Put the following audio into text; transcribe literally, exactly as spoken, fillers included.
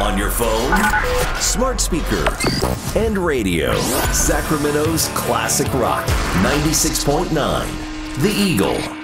On your phone, smart speaker, and radio. Sacramento's classic rock, ninety-six point nine, The Eagle.